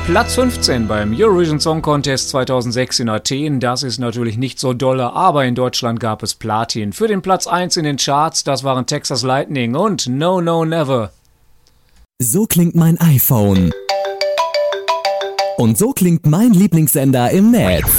Platz 15 beim Eurovision Song Contest 2006 in Athen. Das ist natürlich nicht so dolle, aber in Deutschland gab es Platin. Für den Platz 1 in den Charts, das waren Texas Lightning und No No Never. So klingt mein iPhone. Und so klingt mein Lieblingssender im Netz.